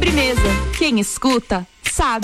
Sobremesa. Quem escuta, sabe.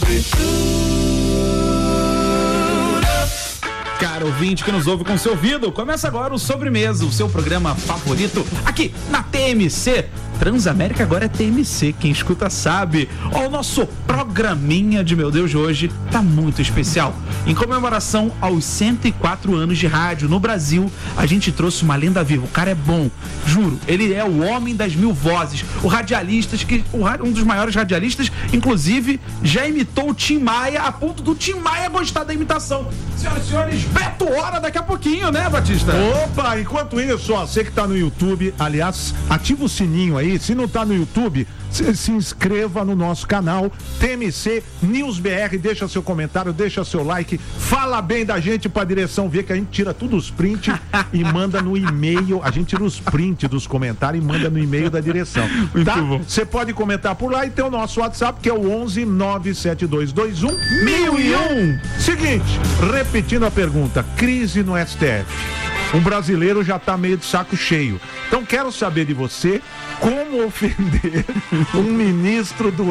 Cara ouvinte que nos ouve com seu ouvido, começa agora o Sobremesa, o seu programa favorito aqui na TMC. Transamérica agora é TMC, quem escuta sabe. Ó, o nosso programinha de meu Deus de hoje tá muito especial. Em comemoração aos 104 anos de rádio no Brasil, a gente trouxe uma lenda viva. O cara é bom, juro. Ele é o homem das 1000 vozes. O radialista, um dos maiores radialistas, inclusive, já imitou o Tim Maia a ponto do Tim Maia gostar da imitação. Senhoras e senhores, Beto Hora daqui a pouquinho, né, Batista? Opa, enquanto isso, ó, você que tá no YouTube, aliás, ativa o sininho aí. Se não tá no YouTube, se inscreva no nosso canal TMC News BR, deixa seu comentário, deixa seu like, fala bem da gente pra direção ver que a gente tira tudo os prints e manda no e-mail, a gente tira os prints dos comentários e manda no e-mail da direção, tá? Você pode comentar por lá e tem o nosso WhatsApp que é o 11 97221 1001. Seguinte, repetindo a pergunta, crise no STF. Um brasileiro já tá meio de saco cheio. Então quero saber de você como ofender um ministro do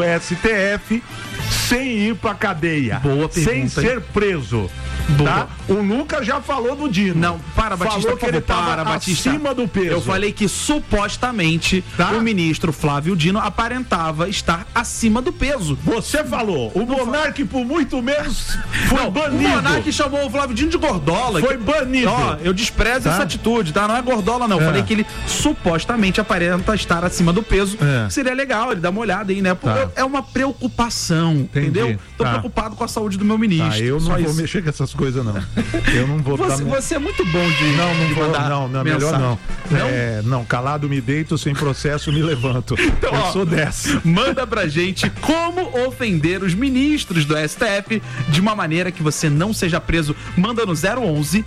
STF sem ir pra cadeia. Boa pergunta, sem ser preso. Tá? O Lucas já falou do Dino. Não, para, Batista, falou que ele tava Batista, acima do peso. Eu falei que supostamente o ministro Flávio Dino aparentava estar acima do peso. Você falou. O Monark, por muito menos, foi banido. O Monark chamou o Flávio Dino de gordola. Foi banido. Ó, eu desprezo essa atitude, tá? Não é gordola, não. Eu falei que ele supostamente aparenta estar acima do peso. Seria legal ele dar uma olhada aí, né? Porque é uma preocupação, entendeu? Tô preocupado com a saúde do meu ministro. Eu não vou mexer com essas coisas, não. Eu não vou... Você é muito bom de... Não, melhor não. Não, calado me deito, sem processo me levanto. Então, eu sou dessa. Manda pra gente como ofender os ministros do STF de uma maneira que você não seja preso. Manda no 011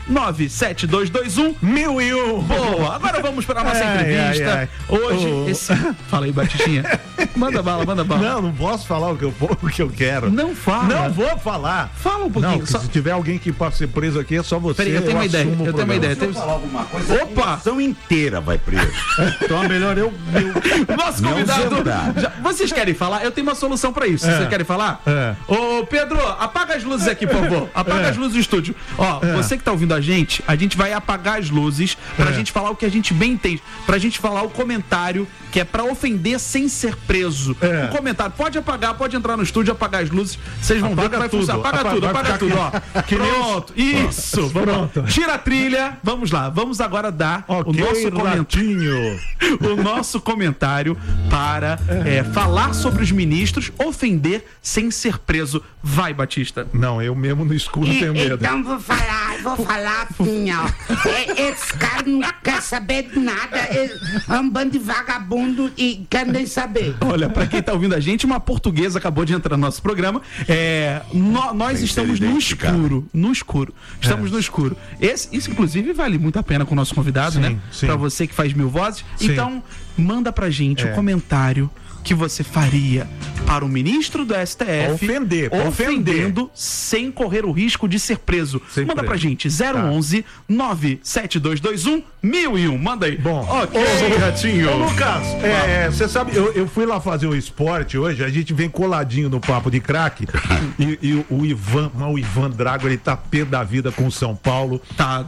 97221 1001. Boa, agora vamos para a nossa entrevista. Hoje, Fala aí, Batistinha. Manda bala. Não posso falar o que eu quero. Não fala. Não vou falar. Fala um pouquinho. Não, se tiver alguém que pode ser preso aqui, é só você. Peraí, eu tenho uma ideia. Deixa eu falar alguma coisa. Opa! A nação inteira vai preso. Então é melhor eu... Nosso convidado... Vocês querem falar? Eu tenho uma solução pra isso. Vocês querem falar? Ô, Pedro, apaga as luzes aqui, por favor. Apaga as luzes do estúdio. Ó, você que tá ouvindo a gente vai apagar as luzes pra gente falar o que a gente bem entende. Pra gente falar o comentário que é pra ofender sem ser preso. O comentário. Pode apagar, pode entrar no estúdio, apagar as luzes. Vocês vão ver que vai funcionar. Apaga tudo, ó. Pronto. Isso. Pronto. Tira a trilha. Vamos lá. Vamos agora dar o nosso comentário para falar sobre os ministros, ofender sem ser preso. Vai, Batista. Não, eu mesmo no escuro tenho medo. Então vou falar assim, ó. Esse cara não quer saber de nada. É um bando de vagabundo e quer nem saber. Olha, pra quem tá ouvindo a gente, uma portuguesa acabou de entrar no nosso programa. Nós estamos no escuro. No escuro. Estamos no escuro. Isso, inclusive, vale muito a pena com o nosso convidado, né? Sim. Pra você que faz 1000 vozes. Sim. Então, manda pra gente o comentário que você faria para o ministro do STF ofendendo sem correr o risco de ser preso. Manda pra gente, 011 97221 1001. Manda aí. Bom, Gatinho. Ô, Lucas, você sabe, eu fui lá fazer o esporte hoje, a gente vem coladinho no papo de craque e o Ivan Drago, ele tá pé da vida com o São Paulo.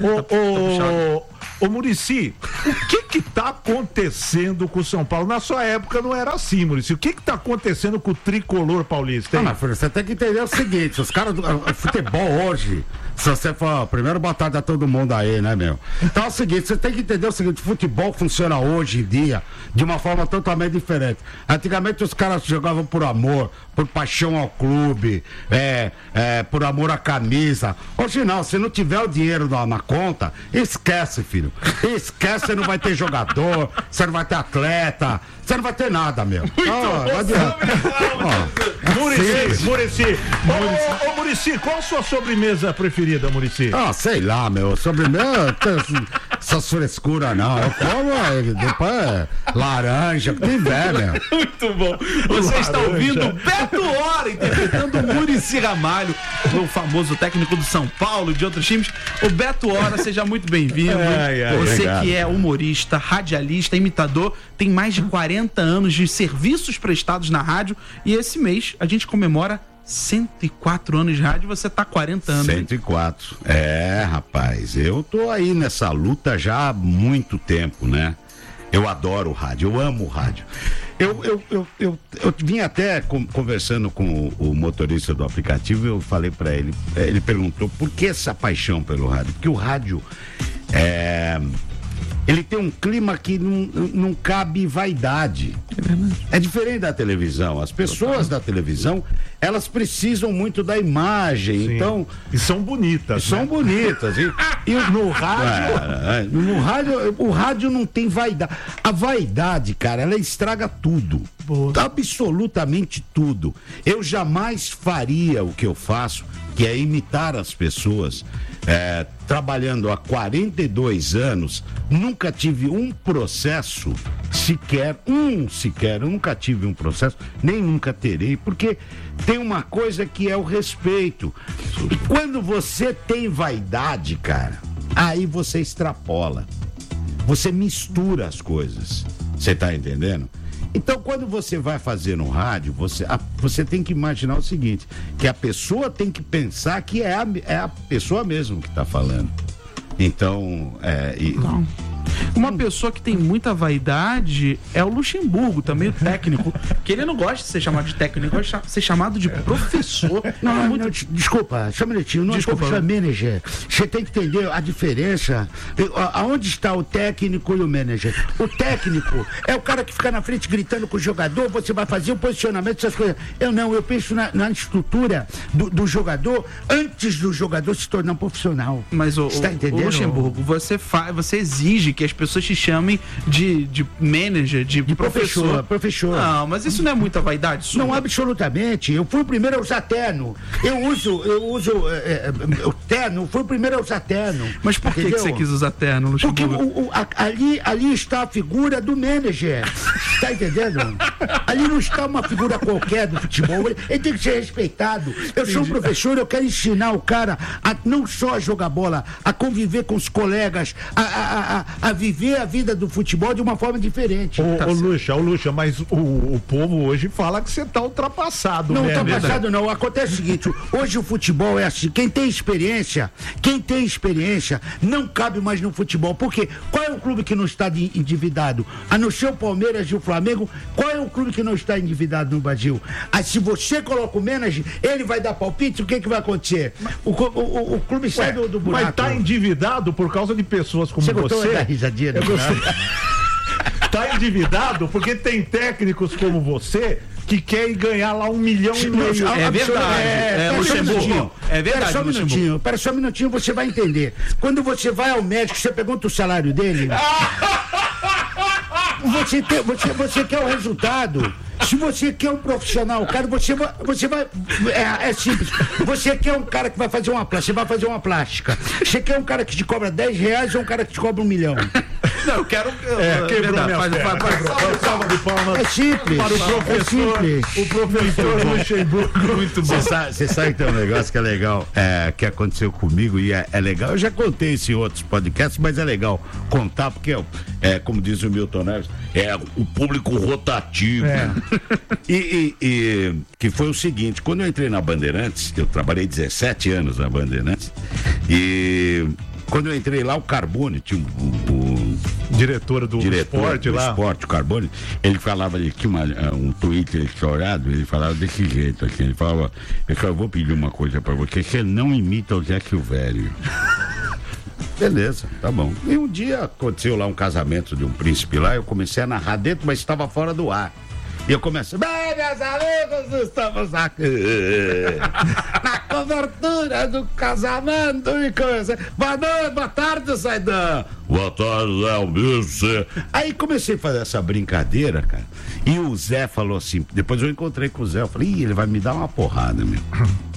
Ô, Muricy, o que tá acontecendo com o São Paulo? Na sua época não era assim, Muricy. O que tá acontecendo com o tricolor paulista, hein? Mas filho, você tem que entender o seguinte, os caras do futebol hoje, se você for, primeiro boa tarde a todo mundo aí, né, meu? Então é o seguinte, você tem que entender o seguinte, o futebol funciona hoje em dia de uma forma totalmente diferente. Antigamente os caras jogavam por amor, por paixão ao clube, por amor à camisa. Hoje não, se não tiver o dinheiro na conta, esquece, filho. Esquece, você não vai ter jogador, você não vai ter atleta, você não vai ter nada, meu. Muricy. Ô, Muricy, qual a sua sobremesa preferida, Muricy? Sei lá, meu. Sobremesa. essas frescuras não. Eu como depois laranja, que tem velho. Muito bom. Você está ouvindo Beto Hora, interpretando o Muricy Ramalho, o famoso técnico do São Paulo e de outros times. O Beto Hora, seja muito bem-vindo. Você obrigado. que é humorista, radialista, imitador, tem mais de 40 anos de serviços prestados na rádio e esse mês a gente comemora 104 anos de rádio, você tá 40 anos. 104. Rapaz, eu tô aí nessa luta já há muito tempo, né? Eu adoro o rádio, eu amo o rádio. Eu vim até conversando com o motorista do aplicativo, eu falei pra ele, ele perguntou por que essa paixão pelo rádio? Porque o rádio ele tem um clima que não cabe vaidade. É diferente da televisão. As pessoas da televisão, elas precisam muito da imagem. Sim. Então, E são bonitas. são bonitas. E no rádio, o rádio não tem vaidade. A vaidade, cara, ela estraga tudo. Absolutamente tudo. Eu jamais faria o que eu faço, que é imitar as pessoas. Trabalhando há 42 anos, nunca tive um processo sequer, eu nunca tive um processo, nem nunca terei, porque tem uma coisa que é o respeito. E quando você tem vaidade, cara, aí você extrapola. Você mistura as coisas. Você tá entendendo? Então, quando você vai fazer no rádio, você tem que imaginar o seguinte, que a pessoa tem que pensar que é a pessoa mesmo que está falando. Então, Uma pessoa que tem muita vaidade é o Luxemburgo, também o técnico, que ele não gosta de ser chamado de técnico, ele gosta de ser chamado de professor. Não, desculpa, só um minutinho, não é professor manager. Você tem que entender a diferença. Aonde está o técnico e o manager? O técnico é o cara que fica na frente gritando com o jogador, você vai fazer o posicionamento, essas coisas. Eu penso na estrutura do jogador antes do jogador se tornar um profissional. Mas o Luxemburgo, você exige que as pessoas te chamem de manager, de professor. Não, mas isso não é muita vaidade sua? Não, absolutamente. Eu fui o primeiro a usar terno. Eu uso o terno, fui o primeiro a usar terno. Mas por que você quis usar terno, Luxemburgo? Porque ali está a figura do manager. Tá entendendo? Ali não está uma figura qualquer do futebol. Ele tem que ser respeitado. Eu sou um professor, eu quero ensinar o cara a não só jogar bola, a conviver com os colegas, a viver a vida do futebol de uma forma diferente. Ô Luxa, mas o povo hoje fala que você tá ultrapassado, não, né? Não, ultrapassado não. Acontece o seguinte, hoje o futebol é assim, quem tem experiência, não cabe mais no futebol. Por quê? Qual é o clube que não está endividado? A não ser o Palmeiras e o Flamengo, qual é o clube que não está endividado no Brasil? Se você coloca o manager, ele vai dar palpite, o que vai acontecer? O clube sai do buraco. Mas tá endividado por causa de pessoas como você? Da risadinha, né? Tá endividado porque tem técnicos como você que quer ganhar lá 1,5 milhão. É verdade. Luxemburgo. É verdade. Pera só um minutinho, você vai entender. Quando você vai ao médico, você pergunta o salário dele. Você quer o resultado. Se você quer um profissional, cara, você vai. É simples. Você quer um cara que vai fazer uma plástica, você vai fazer uma plástica. Você quer um cara que te cobra R$10 ou um cara que te cobra 1 milhão? Não, eu quero. Quebrou minha salva de palmas. É simples. Para o professor. O professor Luxemburgo. Muito bom. Você sabe que tem um negócio que é legal, que aconteceu comigo e é legal. Eu já contei isso em outros podcasts, mas é legal contar, porque como diz o Milton Neves, é o público rotativo. E que foi o seguinte, quando eu entrei na Bandeirantes, eu trabalhei 17 anos na Bandeirantes, e quando eu entrei lá, o Carbone tinha o diretor do esporte lá. Esporte, o Carbone, ele falava, ele tinha um Twitter estourado, ele falava desse jeito aqui, ele falava, eu vou pedir uma coisa pra você não imita o Zé Silvério. Beleza, tá bom. E um dia aconteceu lá um casamento de um príncipe lá, eu comecei a narrar dentro, mas estava fora do ar. E eu começo, bem, meus amigos, estamos aqui na cobertura do casamento e coisa. Boa tarde, Zaidan. Boa tarde, Zé Almirce. Aí comecei a fazer essa brincadeira, cara. E o Zé falou assim, depois eu encontrei com o Zé, eu falei, ele vai me dar uma porrada, meu.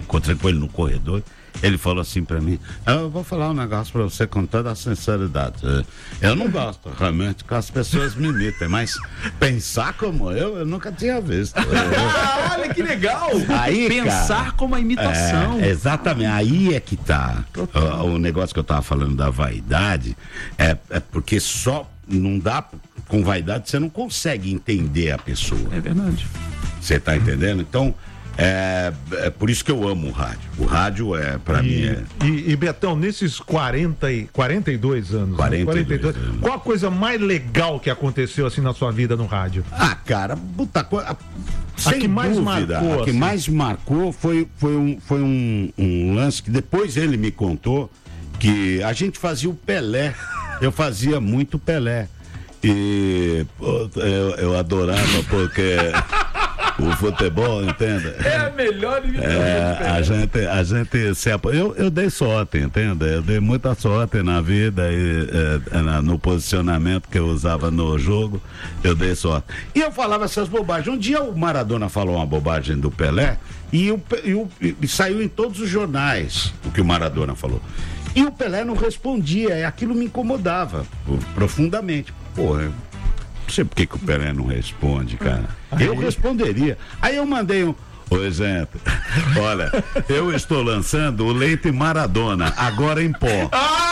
encontrei com ele no corredor. Ele falou assim pra mim: eu vou falar um negócio pra você com toda a sinceridade. Eu não gosto realmente que as pessoas me imitem, mas pensar como eu nunca tinha visto. Olha que legal! Aí, pensar cara, como a imitação. Exatamente, aí é que tá. O negócio que eu tava falando da vaidade é porque só não dá, com vaidade você não consegue entender a pessoa. É verdade. Você tá entendendo? Então, é por isso que eu amo o rádio. O rádio pra mim E Betão, nesses 42 anos, 42 anos. Qual a coisa mais legal que aconteceu assim na sua vida no rádio? Ah, cara, puta coisa. Sem que mais dúvida, marcou, a que assim? mais marcou foi um lance que depois ele me contou, que a gente fazia o Pelé. Eu fazia muito Pelé. E eu adorava porque o futebol, entende? É a melhor imitação. A gente eu dei sorte, entende? Eu dei muita sorte na vida e no posicionamento que eu usava no jogo, eu dei sorte. E eu falava essas bobagens. Um dia o Maradona falou uma bobagem do Pelé e saiu em todos os jornais o que o Maradona falou. E o Pelé não respondia, e aquilo me incomodava profundamente. Porra, não sei por que o Pelé não responde, cara. Eu responderia. Aí eu mandei Oi, gente. Olha, eu estou lançando o leite Maradona, agora em pó.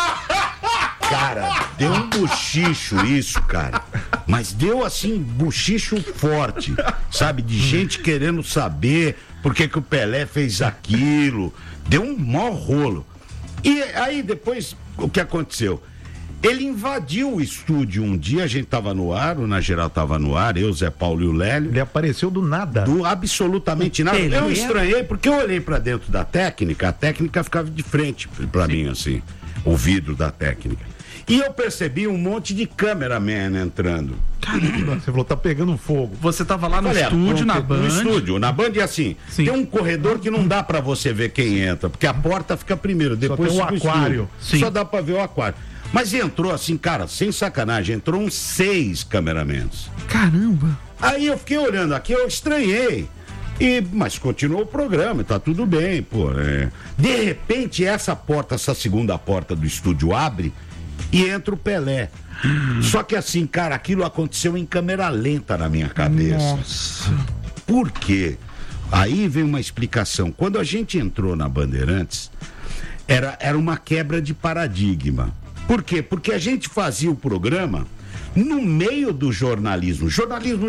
Cara, deu um bochicho isso, cara. Mas deu assim, bochicho forte, sabe? De gente querendo saber por que o Pelé fez aquilo. Deu um maior rolo. E aí depois, o que aconteceu? Ele invadiu o estúdio um dia, a gente tava no ar, o Na Geral tava no ar, eu, Zé Paulo e o Lélio. Ele apareceu do nada. Do absolutamente nada. Eu estranhei, porque eu olhei pra dentro da técnica, a técnica ficava de frente pra mim, assim, o vidro da técnica. E eu percebi um monte de cameraman entrando. Caramba, você falou, tá pegando fogo. Você tava lá no estúdio, na Band. No estúdio, na Band, e assim, tem um corredor que não dá pra você ver quem entra, porque a porta fica primeiro, depois só tem o aquário. Só dá pra ver o aquário. Mas entrou assim, cara, sem sacanagem, entrou uns 6 cameramans. Caramba! Aí eu fiquei olhando aqui, eu estranhei. Mas continuou o programa, tá tudo bem, pô. De repente, essa segunda porta do estúdio abre e entra o Pelé. Só que assim, cara, aquilo aconteceu em câmera lenta na minha cabeça. Nossa. Por quê? Aí vem uma explicação. Quando a gente entrou na Bandeirantes, era uma quebra de paradigma. Por quê? Porque a gente fazia o programa no meio do jornalismo. Jornalismo,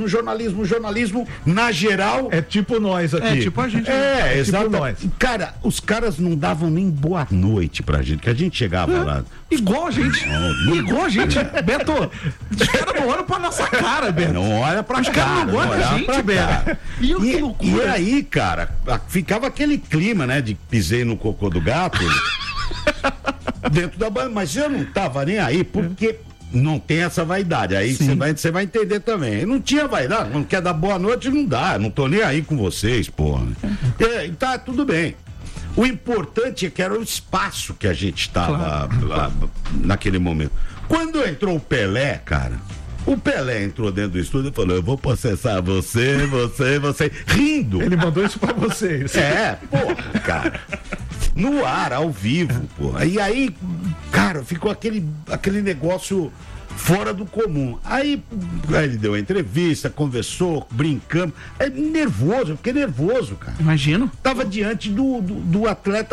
na geral. É tipo nós aqui. É tipo a gente. Exato. Tipo nós. Cara, os caras não davam nem boa noite pra gente, que a gente chegava lá. Igual a gente. Igual a gente. Beto, os caras não olham pra nossa cara, Beto. Não olha pra os caras não olham pra gente, Beto. Que loucura. E aí, cara, ficava aquele clima, né, de pisei no cocô do gato dentro da banda, mas eu não tava nem aí, porque não tem essa vaidade. Aí você vai entender também. Não tinha vaidade, não quer dar boa noite, não dá. Não tô nem aí com vocês, porra. Tá, tudo bem. O importante é que era o espaço que a gente estava lá naquele momento. Quando entrou o Pelé, cara, o Pelé entrou dentro do estúdio e falou: eu vou processar você, rindo. Ele mandou isso pra vocês. Porra, cara. No ar, ao vivo, porra. E aí, cara, ficou aquele negócio fora do comum. Aí ele deu a entrevista, conversou, brincamos. Nervoso, eu fiquei nervoso, cara. Imagino. Tava diante do atleta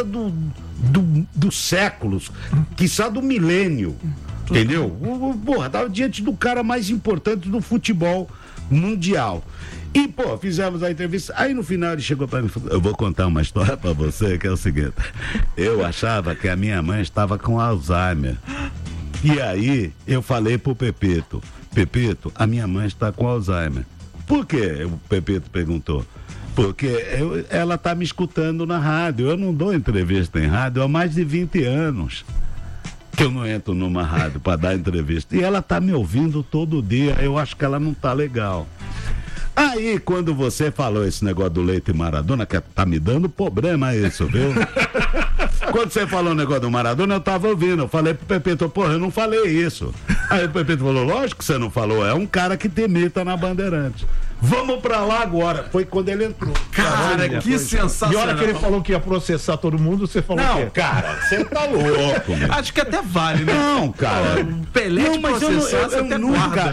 dos séculos, quiçá do milênio. Entendeu? Porra, tava diante do cara mais importante do futebol mundial. E, pô, fizemos a entrevista. Aí no final ele chegou pra mim e falou: eu vou contar uma história pra você, que é o seguinte. Eu achava que a minha mãe estava com Alzheimer. E aí eu falei pro Pepito: Pepito, a minha mãe está com Alzheimer. Por quê? O Pepito perguntou. Porque ela tá me escutando na rádio. Eu não dou entrevista em rádio há mais de 20 anos. Que eu não entro numa rádio para dar entrevista. E ela tá me ouvindo todo dia. Eu acho que ela não tá legal. Aí, quando você falou esse negócio do leite Maradona, que tá me dando problema isso, viu? Quando você falou o negócio do Maradona, eu tava ouvindo. Eu falei pro Pepito: porra, eu não falei isso. Aí o Pepito falou: lógico que você não falou. É um cara que te imita na Bandeirantes. vamos pra lá agora. Foi quando ele entrou. Cara, que sensacional. E a hora que ele falou que ia processar todo mundo, você falou o Não, quê? cara, você tá louco, meu. Acho que até vale, né? Não, cara. O Pelé de mas processar, você até guarda.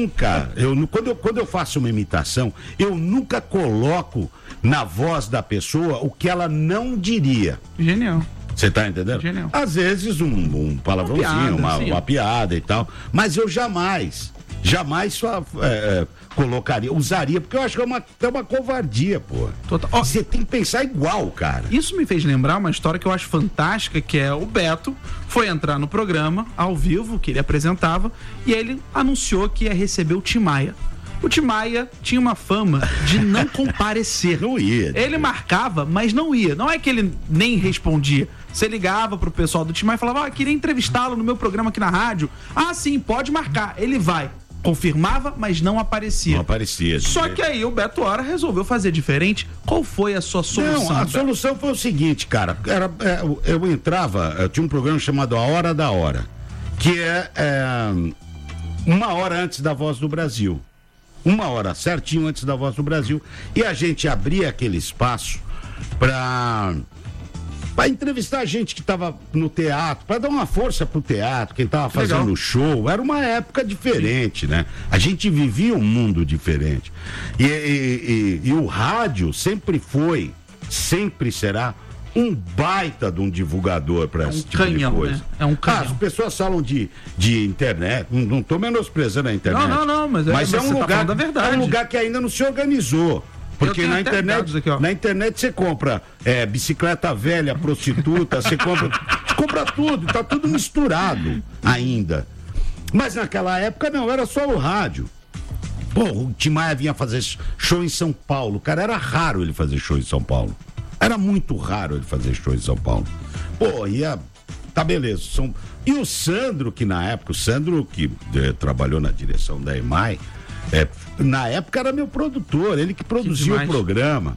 Quando eu faço uma imitação, eu nunca coloco na voz da pessoa o que ela não diria. Genial. Você tá entendendo? Genial. Às vezes um palavrãozinho, uma piada e tal, mas eu jamais só colocaria, usaria, porque eu acho que é uma covardia, pô. Você tem que pensar igual, cara. Isso me fez lembrar uma história que eu acho fantástica, que é o Beto foi entrar no programa, ao vivo, que ele apresentava, e ele anunciou que ia receber o Tim Maia. O Tim Maia tinha uma fama de não comparecer. Não ia. Ele marcava, mas não ia. Não é que ele nem respondia. Você ligava pro pessoal do Tim Maia e falava, queria entrevistá-lo no meu programa aqui na rádio. Ah, sim, pode marcar. Ele vai. Confirmava, mas não aparecia. Não aparecia. Só que aí o Beto Hora resolveu fazer diferente. Qual foi a sua solução? Não, a solução foi o seguinte, cara. Eu tinha um programa chamado A Hora da Hora, que é 1 hora antes da Voz do Brasil. 1 hora certinho antes da Voz do Brasil. E a gente abria aquele espaço para entrevistar gente que estava no teatro, para dar uma força pro teatro, quem estava fazendo show. Era uma época diferente, né? A gente vivia um mundo diferente. E o rádio sempre foi, sempre será um baita de um divulgador para esse tipo de coisa. Né? É um canhão. As pessoas falam de internet, não estou menosprezando a internet. Não, mas é um lugar, da verdade. É um lugar que ainda não se organizou. Porque na internet você compra bicicleta velha, prostituta, você compra tudo, tá tudo misturado ainda. Mas naquela época não, era só o rádio. Pô, o Tim Maia vinha fazer show em São Paulo, cara, era raro ele fazer show em São Paulo. Era muito raro ele fazer show em São Paulo. Pô, tá beleza. E o Sandro, que na época, que trabalhou na direção da EMAI, na época era meu produtor, ele que produziu o programa.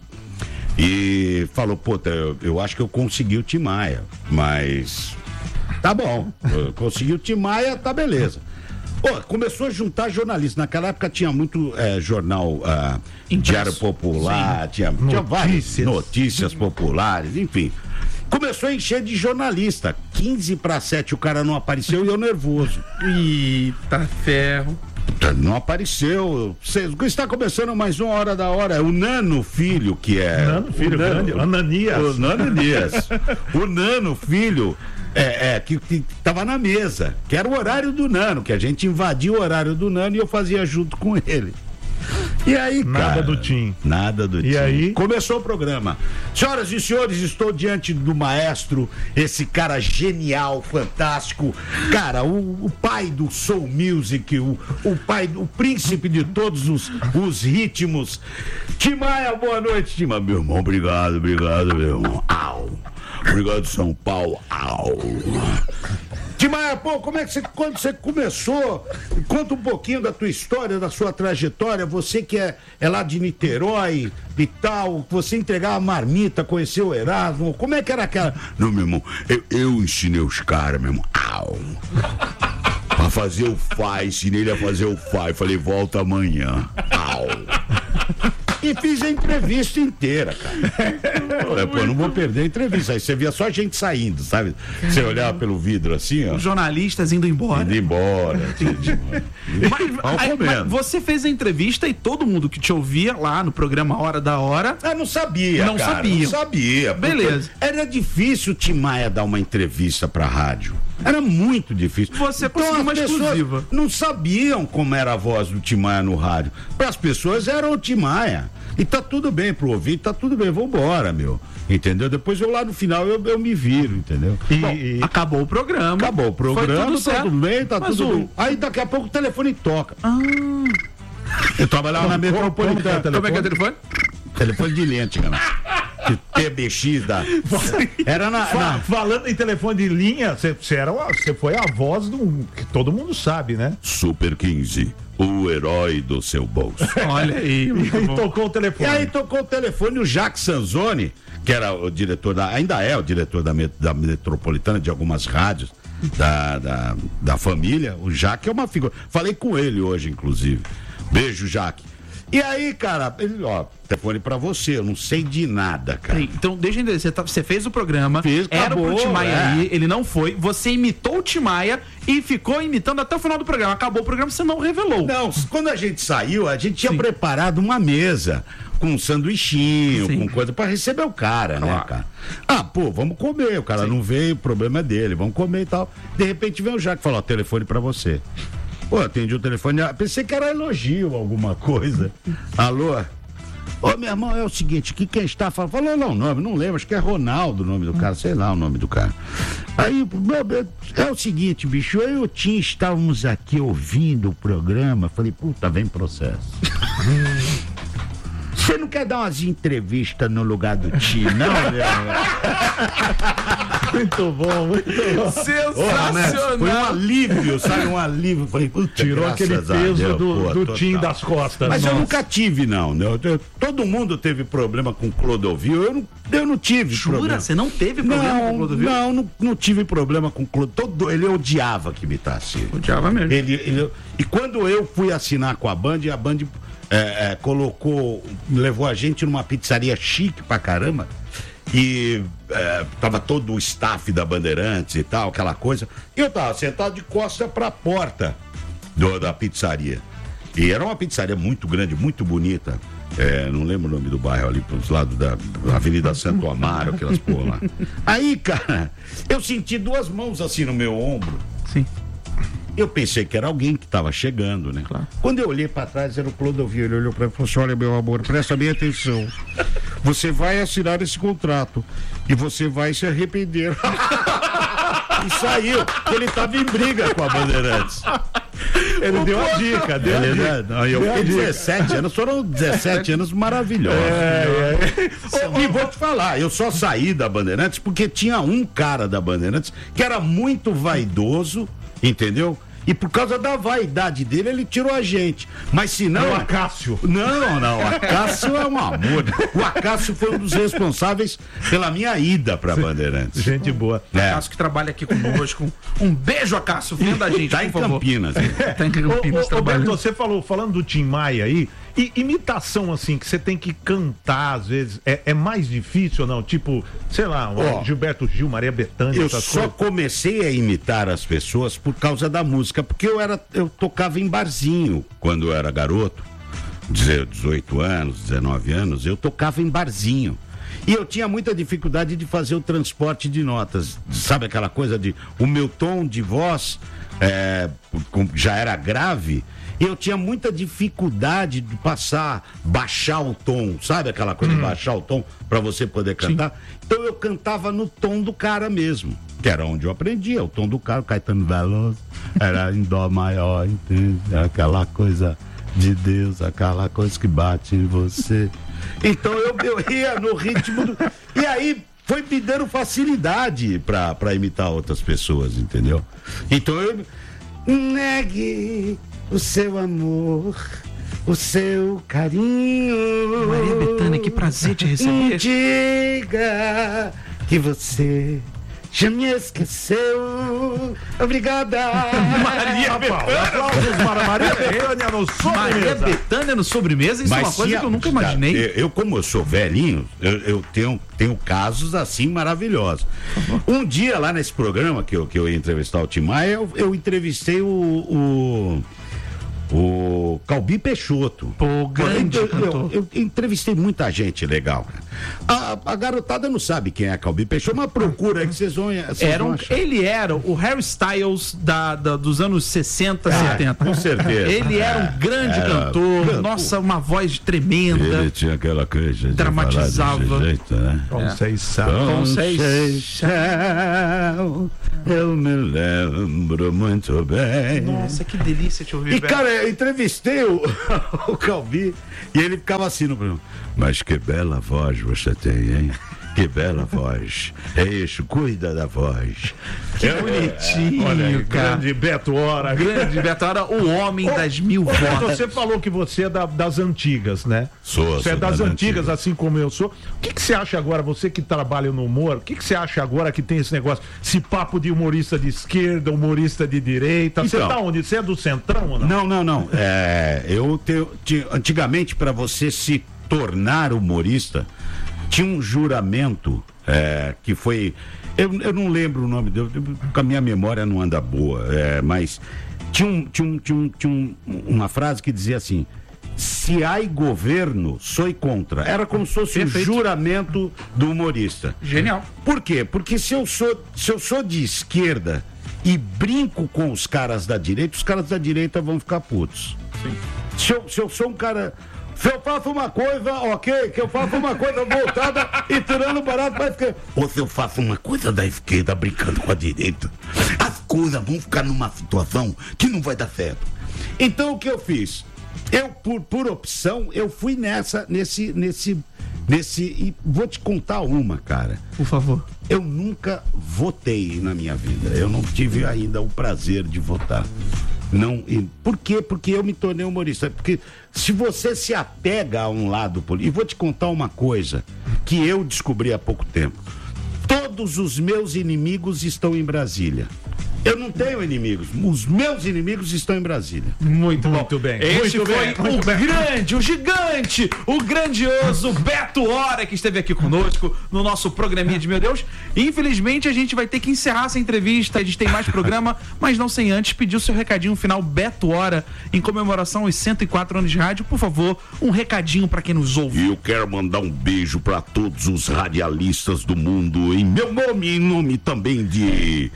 E falou, pô, eu acho que eu consegui o Tim Maia, mas tá bom, eu consegui o Tim Maia, tá beleza. Pô, começou a juntar jornalistas. Naquela época tinha muito jornal Diário Popular, tinha várias notícias populares, enfim. Começou a encher de jornalista. 6:45 o cara não apareceu e eu nervoso. Eita ferro. Não apareceu. Está começando mais 1 hora da hora. O Nano Filho, que é. Nano Filho, grande. Ananias. O Ananias. O Nano Filho. Que tava na mesa, que era o horário do Nano, que a gente invadia o horário do Nano e eu fazia junto com ele. E aí, nada do Tim. Nada do Tim. E aí? Começou o programa. Senhoras e senhores, estou diante do maestro, esse cara genial, fantástico. Cara, o pai do soul music, o príncipe de todos os ritmos. Tim Maia, boa noite, Tim Maia. Meu irmão, obrigado, meu irmão. Obrigado, São Paulo. Tim Maia, pô, quando você começou, conta um pouquinho da tua história, da sua trajetória, você que é lá de Niterói e tal, você entregava marmita, conheceu o Erasmo, como é que era aquela? Não, meu irmão, eu ensinei os caras, meu irmão, pra fazer o Fá, ensinei ele a fazer o Fá, e falei, volta amanhã, E fiz a entrevista inteira, cara. Pô, não vou perder a entrevista. Aí você via só gente saindo, sabe? Você olhava pelo vidro assim, ó. Os jornalistas indo embora. Mas você fez a entrevista e todo mundo que te ouvia lá no programa Hora da Hora. Não sabia. Não sabia. Beleza. Era difícil o Tim Maia dar uma entrevista pra rádio. Era muito difícil. Você conseguiu uma exclusiva. Não sabiam como era a voz do Tim Maia no rádio. Para as pessoas era o Tim Maia. E tá tudo bem pro ouvinte, tá tudo bem, vambora, meu. Entendeu? Depois eu lá no final eu me viro, entendeu? Acabou o programa. Acabou o programa, tá tudo bem, tá tudo bem. Aí daqui a pouco o telefone toca. Eu trabalhava na Metropolitana. Como é que é o telefone? Telefone de linha, antigamente. De TBX da. Era Falando em telefone de linha, você foi a voz que todo mundo sabe, né? Super 15, o herói do seu bolso. Olha aí. E tocou o telefone. E aí tocou o telefone, o Jacques Sanzoni, que era o diretor ainda é o diretor da Metropolitana, de algumas rádios da família. O Jacques é uma figura. Falei com ele hoje, inclusive. Beijo, Jacques. E aí, cara, ele, ó, telefone pra você, eu não sei de nada, cara. Então, deixa eu entender, você fez o programa, Fiz, era acabou, pro Tim Maia aí, ele não foi, você imitou o Tim Maia e ficou imitando até o final do programa. Acabou o programa, você não revelou. Não, quando a gente saiu, a gente tinha preparado uma mesa com um sanduichinho, com coisa pra receber o cara, né, cara? Ah, pô, vamos comer, o cara não veio, o problema é dele, vamos comer e tal. De repente vem o Jaque e fala, ó, telefone pra você. Pô, atendi o telefone, pensei que era elogio, alguma coisa. Alô? Ô, meu irmão, é o seguinte, que quem está falando? Falou, não, nome, não lembro, acho que é Ronaldo o nome do cara, sei lá o nome do cara. Aí, é o seguinte, bicho, eu e o Tim estávamos aqui ouvindo o programa, falei, puta, vem processo. Você não quer dar umas entrevistas no lugar do Tim, não, meu? Muito bom, muito bom. Sensacional. Foi um alívio, sabe? Um alívio. Falei, tirou aquele peso do Tim das costas. Mas eu nunca tive, não. Todo mundo teve problema com Clodovil. Eu não tive. Jura? Problema. Você não teve problema com Clodovil? Não tive problema com Clodovil. Ele odiava que imitasse. Odiava mesmo. E quando eu fui assinar com a Band levou a gente numa pizzaria chique pra caramba. E tava todo o staff da Bandeirantes e tal, aquela coisa. E eu tava sentado de costas pra porta da pizzaria. E era uma pizzaria muito grande, muito bonita. Não lembro o nome do bairro ali, pros lados da Avenida Santo Amaro, aquelas porra lá. Aí, cara, eu senti duas mãos assim no meu ombro. Sim. Eu pensei que era alguém que estava chegando, né? Claro. Quando eu olhei para trás, era o Clodovil. Ele olhou para mim e falou assim, olha, meu amor, presta bem atenção. Você vai assinar esse contrato e você vai se arrepender. E saiu. Ele estava em briga com a Bandeirantes. Ele deu a dica, Eu fiquei 17 anos, foram 17 anos maravilhosos. E vou te falar, eu só saí da Bandeirantes porque tinha um cara da Bandeirantes que era muito vaidoso, entendeu? E por causa da vaidade dele, ele tirou a gente. Mas se não... O Acácio. Não. O Acácio é um amor. O Acácio foi um dos responsáveis pela minha ida pra Bandeirantes. Gente boa. Acácio que trabalha aqui conosco. Um beijo, Acácio. Vem da gente, tá em Campinas. Tá em Campinas trabalhando. Beto, você falando do Tim Maia aí, e imitação assim, que você tem que cantar às vezes, é mais difícil ou não? Tipo, sei lá, Gilberto Gil, Maria Bethânia, eu essas só coisas. Comecei a imitar as pessoas por causa da música, porque eu tocava em barzinho quando eu era garoto, 18 anos, 19 anos, eu tocava em barzinho. E eu tinha muita dificuldade de fazer o transporte de notas. Sabe aquela coisa de... O meu tom de voz já era grave. E eu tinha muita dificuldade de baixar o tom. Sabe aquela coisa de baixar o tom para você poder cantar? Sim. Então eu cantava no tom do cara mesmo. Que era onde eu aprendia. O tom do cara, o Caetano Veloso, era em dó maior, entende? Aquela coisa de Deus, aquela coisa que bate em você. Então eu ia no ritmo do... E aí foi me dando facilidade pra imitar outras pessoas, entendeu? Então eu... Negue o seu amor, o seu carinho. Maria Bethânia, que prazer te receber. Diga que você já me esqueceu. Obrigada. Maria Bethânia. Aplausos para Maria Bethânia no Sobremesa. Maria Bethânia no Sobremesa, isso é uma coisa que eu nunca imaginei. Como eu sou velhinho, eu tenho casos assim maravilhosos. Um dia lá nesse programa que eu ia entrevistar o Tim Maia, eu entrevistei o Calbi Peixoto. Pô, grande cantor. Eu entrevistei muita gente legal. A garotada não sabe quem é Calbi Peixoto, mas procura aí que vocês vão achar. Ele era o Harry Styles dos anos 60, 70. Com certeza. Ele era um grande cantor. Nossa, uma voz tremenda. Ele tinha aquela coisa de dramatizava. Falar desse jeito, né? Conceição. Eu me lembro muito bem. Nossa, que delícia te ouvir. E, cara, eu entrevistei o Calbi e ele ficava assim no programa. Mas que bela voz você tem, hein? Que bela voz. É isso, cuida da voz. Que bonitinho, olha, cara. Grande Beto Hora. Grande Beto Hora, o homem das mil vozes. Você falou que você é das antigas, né? Você é das antigas, assim como eu sou. O que você acha agora, você que trabalha no humor, o que você acha agora que tem esse negócio, esse papo de humorista de esquerda, humorista de direita? Você tá onde? Você é do Centrão ou não? Não. Antigamente, para você se tornar humorista, tinha um juramento que foi... Eu não lembro o nome dele, porque a minha memória não anda boa, mas tinha uma frase que dizia assim: se há governo, sou contra. Era como se fosse um juramento do humorista. Genial. Por quê? Porque se eu sou de esquerda e brinco com os caras da direita, os caras da direita vão ficar putos. Sim. Se eu sou um cara... Se eu faço uma coisa, ok, que eu faço uma coisa voltada e tirando barato pra esquerda. Ou se eu faço uma coisa da esquerda brincando com a direita, as coisas vão ficar numa situação que não vai dar certo. Então o que eu fiz? Eu, por opção, eu fui nesse e vou te contar uma, cara. Por favor. Eu nunca votei na minha vida. Eu não tive ainda o prazer de votar. Não, por quê? Porque eu me tornei humorista. Porque se você se apega a um lado político... E vou te contar uma coisa que eu descobri há pouco tempo. Todos os meus inimigos estão em Brasília. Eu não tenho inimigos. Os meus inimigos estão em Brasília. Muito bem. Esse Muito foi bem, o muito bem. grande, o gigante, o grandioso Beto Hora, que esteve aqui conosco no nosso programinha de Meu Deus. Infelizmente, a gente vai ter que encerrar essa entrevista. A gente tem mais programa, mas não sem antes pedir o seu recadinho final, Beto Hora, em comemoração aos 104 anos de rádio. Por favor, um recadinho para quem nos ouve. E eu quero mandar um beijo para todos os radialistas do mundo, em meu nome e em nome também de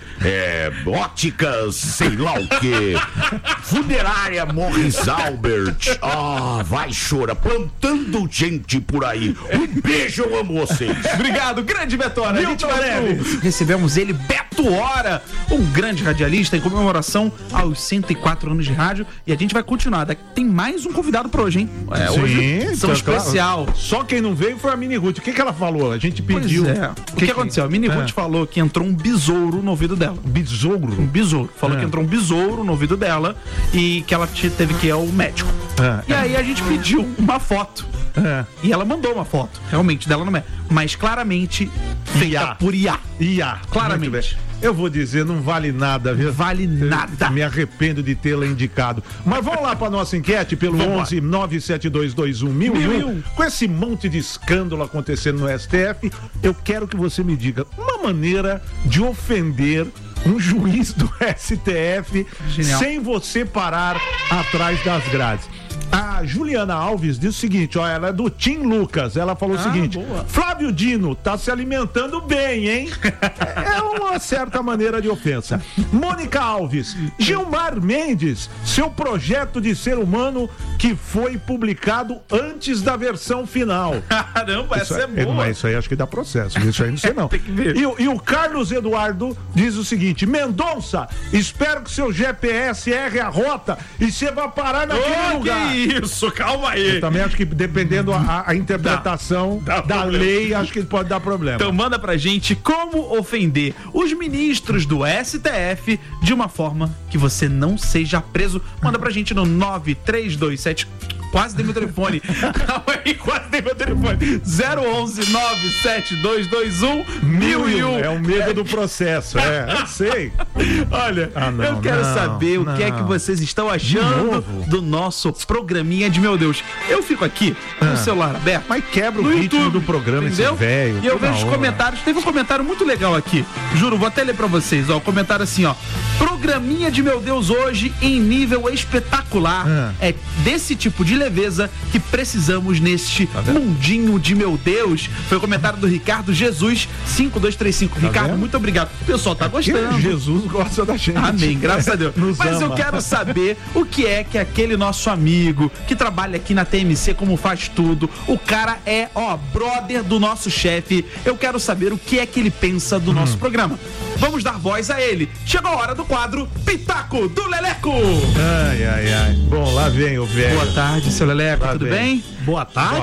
óticas, sei lá o que, funerária Morris Albert, vai chorar, plantando gente por aí. Um beijo, eu amo vocês. Obrigado, grande Beto Hora. Recebemos ele, Beto Hora, um grande radialista em comemoração aos 104 anos de rádio. E a gente vai continuar. Tem mais um convidado para hoje, hein? Hoje são especial. Claro. Só quem não veio foi a Mini Ruth. O que ela falou? A gente pediu. O que aconteceu? A Mini Ruth falou que entrou um besouro no ouvido dela. Besouro? Um besouro. Falou que entrou um besouro no ouvido dela e que ela teve que ir ao médico. E aí a gente pediu uma foto. E ela mandou uma foto, realmente, dela no médico. Mas claramente feita por IA. Claramente. Eu vou dizer, não vale nada, viu? Vale nada. Me arrependo de tê-la indicado. Mas vamos lá para nossa enquete pelo 11 97221 1001. Com esse monte de escândalo acontecendo no STF, eu quero que você me diga uma maneira de ofender um juiz do STF sem você parar atrás das grades. A Juliana Alves diz o seguinte, ela é do Tim Lucas, ela falou o seguinte: boa. Flávio Dino tá se alimentando bem, hein? É uma certa maneira de ofensa. Mônica Alves, Gilmar Mendes, seu projeto de ser humano que foi publicado antes da versão final. Caramba, essa é boa. Mas isso aí acho que dá processo, isso aí não sei não. Tem que ver. E o Carlos Eduardo diz o seguinte: Mendonça, espero que seu GPS erre a rota e você vá parar naquele lugar. Isso, calma aí. Eu também acho que dependendo a interpretação da lei, acho que pode dar problema. Então manda pra gente como ofender os ministros do STF de uma forma que você não seja preso. Manda pra gente no 9327. Quase dei meu telefone. Calma aí, quase dei meu telefone. 011 97221 1001. É o medo do processo, eu sei. Olha, eu quero saber o que é que vocês estão achando do nosso programinha de Meu Deus. Eu fico aqui com o celular aberto. Mas quebra o ritmo YouTube, do programa, entendeu? esse velho. E eu vejo os comentários. Teve um comentário muito legal aqui. Juro, vou até ler pra vocês. O comentário assim, programinha de Meu Deus hoje em nível espetacular. É desse tipo de leveza que precisamos neste mundinho de Meu Deus. Foi o comentário do Ricardo Jesus 5235. Ricardo, muito obrigado. O pessoal tá gostando. Jesus gosta da gente. Amém, graças a Deus. Mas eu quero saber o que é que aquele nosso amigo que trabalha aqui na TMC, como faz tudo, o cara é, brother do nosso chefe. Eu quero saber o que é que ele pensa do nosso programa. Vamos dar voz a ele. Chegou a hora do quadro Pitaco do Leleco. Ai. Bom, lá vem o velho. Boa tarde, seu Leleco, tudo bem? Boa tarde.